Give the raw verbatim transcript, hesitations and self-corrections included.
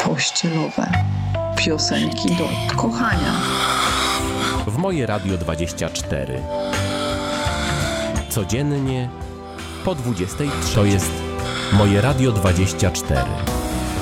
pościelowe, piosenki do kochania. W Moje Radio dwadzieścia cztery. Codziennie po dwudziestej trzeciej. To jest Moje Radio dwadzieścia cztery.